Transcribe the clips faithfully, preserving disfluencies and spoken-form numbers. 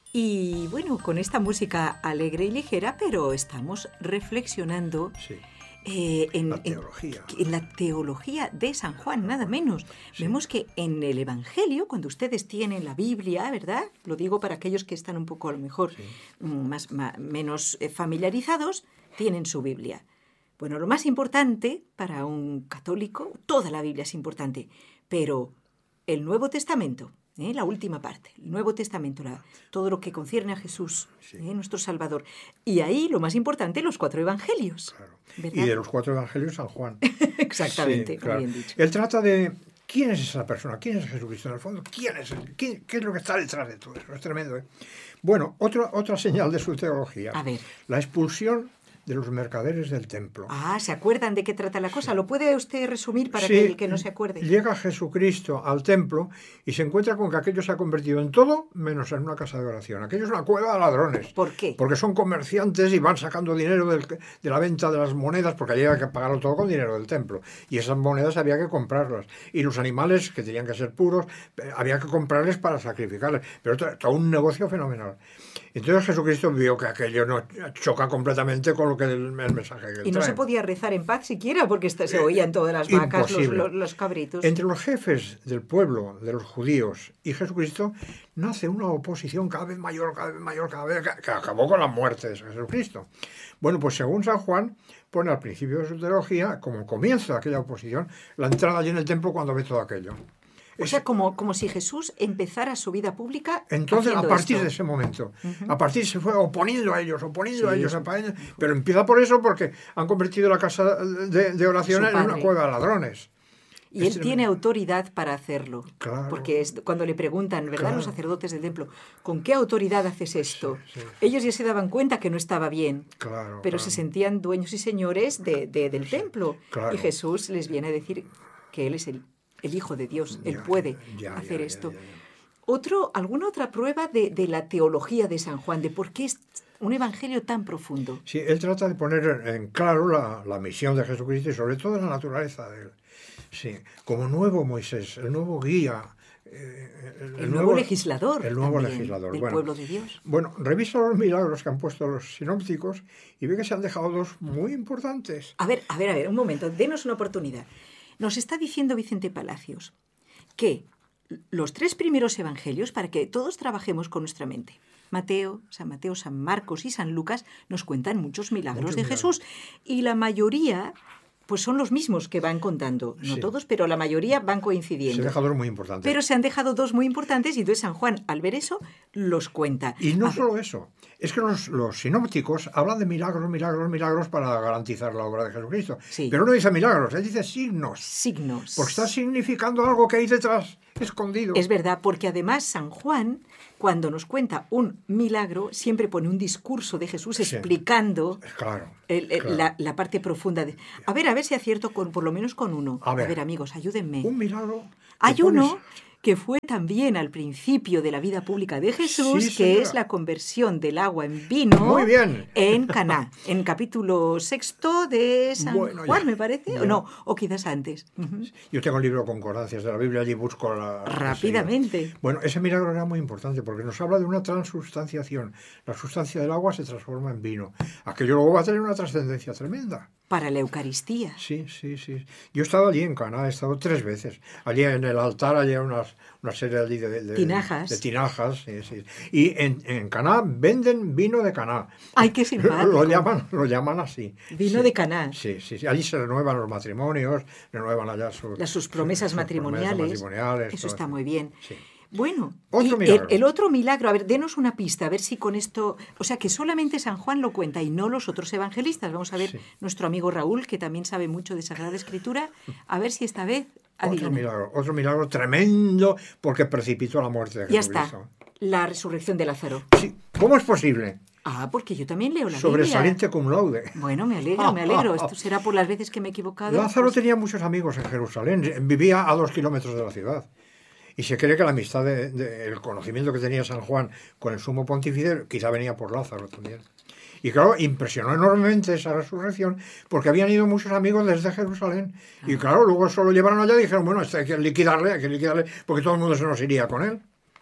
Y bueno, con esta música alegre y ligera, pero estamos reflexionando Sí. eh, en, La teología. en, en la teología de San Juan, nada menos. Sí. Vemos que en el Evangelio, cuando ustedes tienen la Biblia, ¿verdad? Lo digo para aquellos que están un poco, a lo mejor, Sí. más, más, menos eh, familiarizados, tienen su Biblia. Bueno, lo más importante para un católico, toda la Biblia es importante, pero el Nuevo Testamento, ¿eh? La última parte, el Nuevo Testamento, la, todo lo que concierne a Jesús, Sí. ¿eh? Nuestro Salvador. Y ahí, lo más importante, los cuatro evangelios. Claro. ¿Verdad? Y de los cuatro evangelios, San Juan. Exactamente, Sí, claro. muy bien dicho. Él trata de quién es esa persona, quién es Jesucristo en el fondo, quién es, él? ¿Qué, qué es lo que está detrás de todo eso. Es tremendo, ¿eh? Bueno, otro, otra señal de su teología. A ver. La expulsión de los mercaderes del templo. Ah, ¿se acuerdan de qué trata la cosa? ¿Lo puede usted resumir para Sí, que el que no se acuerde? Llega Jesucristo al templo y se encuentra con que aquello se ha convertido en todo menos en una casa de oración. Aquello es una cueva de ladrones. ¿Por qué? Porque son comerciantes y van sacando dinero del, de la venta de las monedas, porque allí había que pagarlo todo con dinero del templo. Y esas monedas había que comprarlas. Y los animales, que tenían que ser puros, había que comprarles para sacrificarles. Pero todo, todo un negocio fenomenal. Entonces Jesucristo vio que aquello no choca completamente con lo que el, el mensaje que él Y no trae. se podía rezar en paz siquiera porque esta- se oían todas las vacas, los, Imposible. los, los cabritos. Entre los jefes del pueblo, de los judíos y Jesucristo, nace una oposición cada vez mayor, cada vez mayor, cada vez que, que acabó con la muerte de Jesucristo. Bueno, pues según San Juan, pone al principio de su teología, como comienzo de aquella oposición, la entrada allí en el templo cuando ve todo aquello. O sea, como, como si Jesús empezara su vida pública Entonces, a haciendo partir esto. de ese momento, Ujú. a partir se fue oponiendo a ellos, oponiendo Sí, a ellos, sí. apa- pero empieza por eso porque han convertido la casa de, de oración Su en una padre. cueva de ladrones. Y él Es tiene tremendo. autoridad para hacerlo. Claro. Porque es cuando le preguntan, ¿verdad?, Claro. los sacerdotes del templo, ¿con qué autoridad haces esto? Sí, sí. Ellos ya se daban cuenta que no estaba bien, Claro, pero claro. se sentían dueños y señores de, de- del templo. claro. Y Jesús les viene a decir que Él es el, el Hijo de Dios, Él Ya, puede ya, hacer ya, esto. ya, ya, ya. Otro, ¿alguna otra prueba de, de la teología de San Juan, de por qué es un evangelio tan profundo? Sí, él trata de poner en claro la, la misión de Jesucristo y sobre todo la naturaleza de él. Sí, como nuevo Moisés, el nuevo guía. eh, El, el nuevo, nuevo legislador. El nuevo también, legislador. del bueno, pueblo de Dios. Bueno, revisa los milagros que han puesto los sinópticos y ve que se han dejado dos muy importantes. A ver, a ver, a ver, un momento, denos una oportunidad. Nos está diciendo Vicente Palacios que los tres primeros evangelios, para que todos trabajemos con nuestra mente, Mateo, San Mateo, San Marcos y San Lucas, nos cuentan muchos milagros Muchos de milagros. Jesús. Y la mayoría, pues son los mismos que van contando. No Sí. todos, pero la mayoría van Se coincidiendo. deja dos muy importantes. Pero se han dejado dos muy importantes y entonces San Juan, al ver eso, los cuenta. Y no A ver, solo eso, es que los, los sinópticos hablan de milagros, milagros, milagros para garantizar la obra de Jesucristo. Sí. Pero no dice milagros, él dice signos. signos. Porque está significando algo que hay detrás, escondido. Es verdad, porque además San Juan, cuando nos cuenta un milagro, siempre pone un discurso de Jesús Sí. explicando Claro, el- el- claro. la, la parte profunda. De... A ver, a ver si acierto con, por lo menos con uno. A ver. amigos, ayúdenme. Un milagro. que Hay pones- uno que fue también al principio de la vida pública de Jesús, Sí, que señora. es la conversión del agua en vino. Muy bien. En Caná, en capítulo sexto de San Bueno, Juan, ya. me parece. Ya. O no, o quizás antes. Ujú. Yo tengo el libro Concordancias de la Biblia, allí busco la... Rápidamente. Bueno, ese milagro era muy importante porque nos habla de una transustanciación. La sustancia del agua se transforma en vino. Aquello luego va a tener una trascendencia tremenda. Para la Eucaristía. Sí, sí, sí. Yo he estado allí en Caná, he estado tres veces. Allí en el altar hay unas, una serie allí de, de- Tinajas. de tinajas. Sí, sí. Y en, en Caná venden vino de Caná. Ay, qué simpático. Lo llaman, lo llaman así. Vino Sí. de Caná. Sí, sí, sí. Allí se renuevan los matrimonios, renuevan allá sus, Las sus promesas sus matrimoniales. promesas matrimoniales, Eso todo está muy bien. Sí. Bueno, Otro y el, milagro. el otro milagro, a ver, denos una pista, a ver si con esto, o sea, que solamente San Juan lo cuenta y no los otros evangelistas. Vamos a ver, Sí. nuestro amigo Raúl, que también sabe mucho de Sagrada Escritura, a ver si esta vez Otro adivina. milagro, otro milagro tremendo porque precipitó la muerte de Ya Jesucristo. está, la resurrección de Lázaro. Sí. ¿Cómo es posible? Ah, porque yo también leo la Sobresaliente Biblia. cum laude. Bueno, me alegro, me alegro. Esto será por las veces que me he equivocado. Lázaro Pues, tenía muchos amigos en Jerusalén, vivía a dos kilómetros de la ciudad. Y se cree que la amistad, de, de- el conocimiento que tenía San Juan con el sumo pontífice quizá venía por Lázaro también. Y claro, impresionó enormemente esa resurrección porque habían ido muchos amigos desde Jerusalén. Y claro, luego eso lo llevaron allá y dijeron, bueno, esto hay que liquidarle, hay que liquidarle, porque todo el mundo se nos iría con él.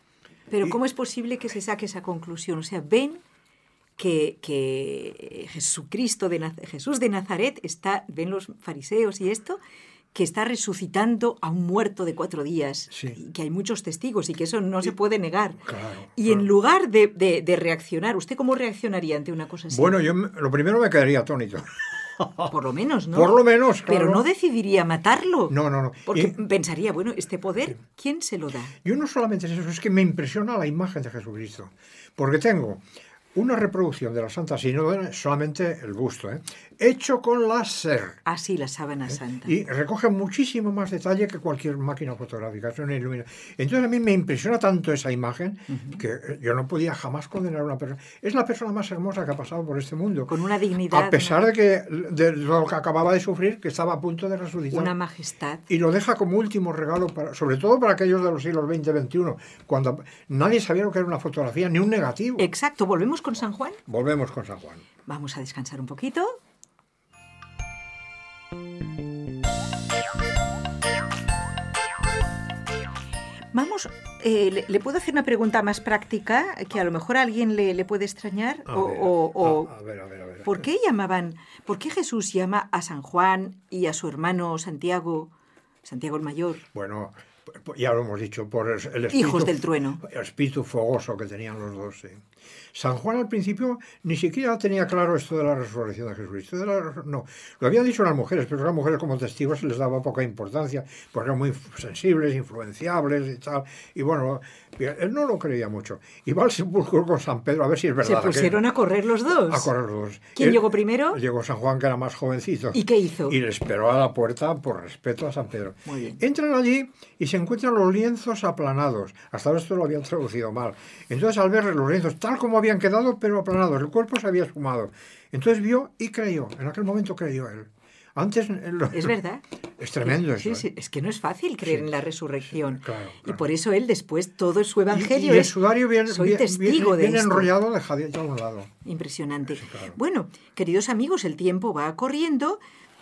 Pero Y- ¿cómo es posible que se saque esa conclusión? O sea, ven que, que Jesucristo de Naz- Jesús de Nazaret está, ven los fariseos y esto, que está resucitando a un muerto de cuatro días, Sí. y que hay muchos testigos y que eso no se Y- puede negar. Claro, Y claro. en lugar de, de- de reaccionar, ¿usted cómo reaccionaría ante una cosa así? Bueno, yo me- lo primero me quedaría atónito. Por lo menos, ¿no? Por lo menos, Pero claro. no decidiría matarlo. No, no, no. Porque Y- pensaría, bueno, este poder, ¿quién se lo da? Yo no solamente es eso, es que me impresiona la imagen de Jesucristo. Porque tengo una reproducción de la Santa Sínoda, solamente el busto, ¿eh? hecho con láser. Así la sábana santa. Y recoge muchísimo más detalle que cualquier máquina fotográfica. Es una ilumina- Entonces a mí me impresiona tanto esa imagen que yo no podía jamás condenar a una persona. Es la persona más hermosa que ha pasado por este mundo. Con una dignidad, A pesar de que de lo que acababa de sufrir, que estaba a punto de resucitar. una majestad. Y lo deja como último regalo, para, sobre todo para aquellos de los siglos veinte y veintiuno, cuando nadie sabía lo que era una fotografía, ni un negativo. Exacto, ¿volvemos con San Juan? Volvemos con San Juan. Vamos a descansar un poquito. Vamos, eh, le, le puedo hacer una pregunta más práctica que a lo mejor a alguien le, le puede extrañar. A o, ver, o- o- a, a ver, a ver, a ver. ¿Por qué llamaban, por qué Jesús llama a San Juan y a su hermano Santiago, Santiago el Mayor, Bueno, ya lo hemos dicho, por el el espíritu, hijos del trueno? el espíritu fogoso que tenían los dos. Sí. San Juan al principio ni siquiera tenía claro esto de la resurrección de Jesucristo. De la resur- no, lo habían dicho las mujeres, pero las mujeres como testigos se les daba poca importancia, porque eran muy sensibles, influenciables y tal. Y bueno, él no lo creía mucho. Y va al sepulcro con San Pedro a ver si es verdad. Se pusieron a correr los dos. a correr los dos. ¿Quién Él- llegó primero? Llegó San Juan, que era más jovencito. ¿Y qué hizo? Y le esperó a la puerta por respeto a San Pedro. Muy bien. Entran allí y se encuentran los lienzos aplanados. Hasta ahora esto lo habían traducido mal. Entonces, al ver los lienzos tal como habían quedado, pero aplanados, el cuerpo se había esfumado. Entonces vio y creyó. En aquel momento creyó él. Antes... él lo- Es verdad. Es tremendo Sí, eso. sí, ¿eh? es que no es fácil creer Sí. en la resurrección. Claro, Y claro. por eso él después, todo su Y, evangelio y el es, sudario bien, soy bien, testigo bien- bien de esto. enrollado, dejadito a un lado. Impresionante. Sí, claro. Bueno, queridos amigos, el tiempo va corriendo.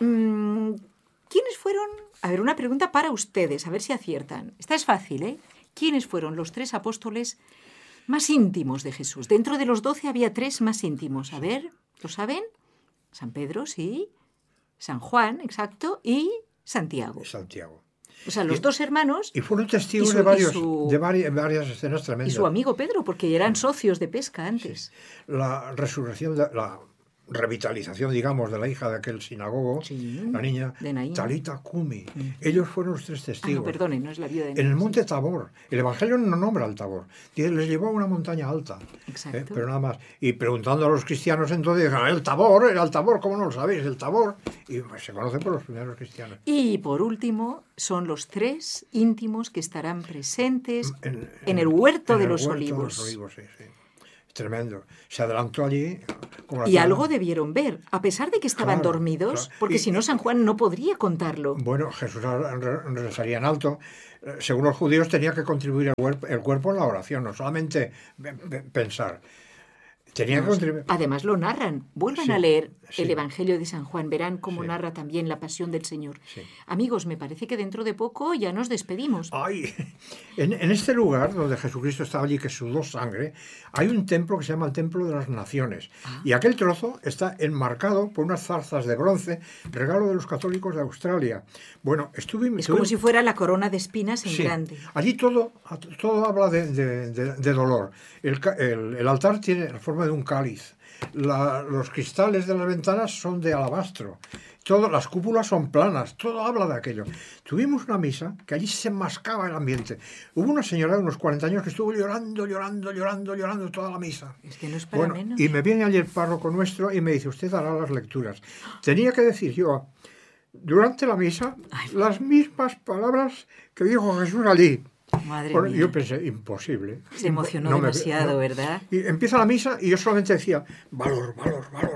Mm, ¿Quiénes fueron? A ver, una pregunta para ustedes, a ver si aciertan. Esta es fácil, ¿eh? ¿Quiénes fueron los tres apóstoles más íntimos de Jesús? Dentro de los doce había tres más íntimos. A ver, ¿lo saben? San Pedro, sí. San Juan, exacto. Y Santiago. Santiago. O sea, los Y- dos hermanos Y fueron testigos Y su- de, varios, y su- de vari- varias escenas y tremendas. su amigo Pedro, porque eran socios de pesca antes. La resurrección, de, la revitalización, digamos, de la hija de aquel sinagogo, Sí, la niña de Naín. Talita Kumi. Ellos fueron los tres Ah, testigos. no, perdone, no es la viuda de En el Naín, monte sí. Tabor. El Evangelio no nombra al Tabor. Dice, les llevó a una montaña alta. Exacto. ¿eh? Pero nada más. Y preguntando a los cristianos entonces, dijeron, el Tabor, era el Tabor, ¿cómo no lo sabéis? El Tabor. Y pues, se conoce por los primeros cristianos. Y por último, son los tres íntimos que estarán presentes en, el huerto, en de, el los huerto de olivos. los olivos, sí, sí. Tremendo. Se adelantó allí. como la Y tierra. algo debieron ver, a pesar de que estaban Claro, dormidos, claro. porque Y- si no San Juan no podría contarlo. Bueno, Jesús re- rezaría en alto. Eh, Según los judíos tenía que contribuir el, cuerpo- el cuerpo en la oración, no solamente pe- pe- pensar. Tenía que contribuir. Además lo narran. Vuelvan Sí, a leer sí. el Evangelio de San Juan, verán cómo Sí. narra también la pasión del Señor. Sí. Amigos, me parece que dentro de poco ya nos despedimos. Ay, en, en este lugar donde Jesucristo estaba allí, que sudó sangre, hay un templo que se llama el Templo de las Naciones. Ah. Y aquel trozo está enmarcado por unas zarzas de bronce, regalo de los católicos de Australia. Bueno, estuve... Es estuve- como si fuera la corona de espinas en Sí, grande. allí todo, todo habla de, de- de- de dolor. El, ca- el- el altar tiene la forma de un cáliz. La- los cristales de las ventanas son de alabastro. Todo, las cúpulas son planas. Todo habla de aquello. Tuvimos una misa que allí se mascaba el ambiente. Hubo una señora de unos cuarenta años que estuvo llorando, llorando, llorando, llorando toda la misa. Es que no es para Bueno, menos. y me viene allí el párroco nuestro y me dice, usted hará las lecturas. Tenía que decir yo, durante la misa, Ay. las mismas palabras que dijo Jesús allí. Madre Bueno, mía. yo pensé, imposible. Se emocionó No me- demasiado, no. ¿verdad? Y empieza la misa y yo solamente decía, valor, valor, valor, valor, valor.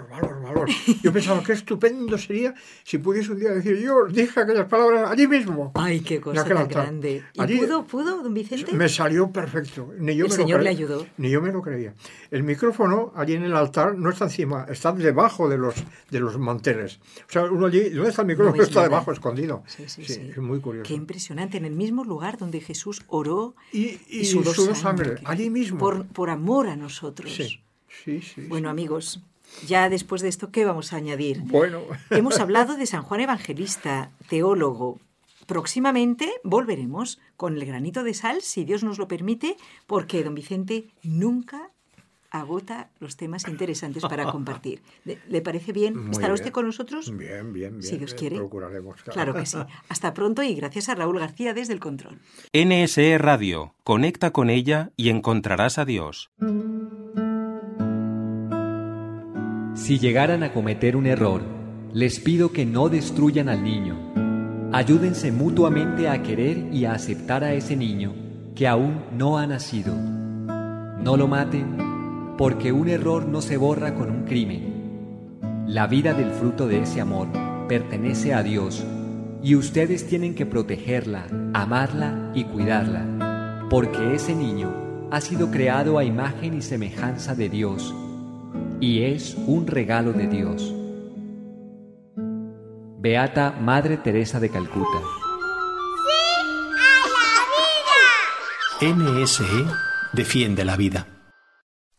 valor. Yo pensaba qué estupendo sería si pudiese un día decir, yo dije aquellas palabras allí mismo. Ay, qué cosa tan altar. grande. ¿Y allí, pudo, pudo, don Vicente? Me salió perfecto. Ni yo el me Señor lo le ayudó. Ni yo me lo creía. El micrófono allí en el altar no está encima, está debajo de los, de los manteles. O sea, uno allí, ¿dónde está el micrófono? No está nada. Debajo, escondido. Sí, sí, sí, sí. Es muy curioso. Qué impresionante. En el mismo lugar donde Jesús oró y, y, y sudó, sudó sangre. sangre. Allí mismo. Por, por amor a nosotros. Sí, sí, sí. Bueno, sí. amigos, ya después de esto, ¿qué vamos a añadir? Bueno. Hemos hablado de San Juan Evangelista, teólogo. Próximamente volveremos con el granito de sal, si Dios nos lo permite, porque don Vicente nunca agota los temas interesantes para compartir. ¿Le parece bien? Muy ¿Estará bien. usted con nosotros? Bien, bien, bien. Si Dios quiere. Procuraremos. Claro. Claro que sí. Hasta pronto y gracias a Raúl García desde el control. N S E Radio. Conecta con ella y encontrarás a Dios. Si llegaran a cometer un error, les pido que no destruyan al niño. Ayúdense mutuamente a querer y a aceptar a ese niño que aún no ha nacido. No lo maten, porque un error no se borra con un crimen. La vida del fruto de ese amor pertenece a Dios y ustedes tienen que protegerla, amarla y cuidarla, porque ese niño ha sido creado a imagen y semejanza de Dios y es un regalo de Dios. Beata Madre Teresa de Calcuta. ¡Sí a la vida! N S E defiende la vida.